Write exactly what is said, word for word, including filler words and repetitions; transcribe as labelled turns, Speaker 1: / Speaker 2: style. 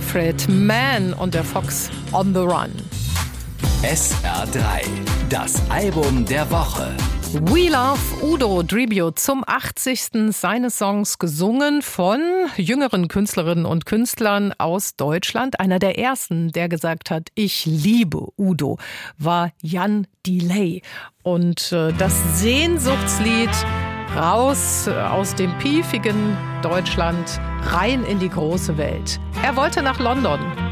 Speaker 1: Manfred Mann und der Fox on the Run.
Speaker 2: S R drei, das Album der Woche.
Speaker 1: We Love Udo Tribute zum achtzigsten seines Songs, gesungen von jüngeren Künstlerinnen und Künstlern aus Deutschland. Einer der ersten, der gesagt hat, ich liebe Udo, war Jan Delay. Und äh, das Sehnsuchtslied raus äh, aus dem piefigen Deutschland, rein in die große Welt. Er wollte nach London.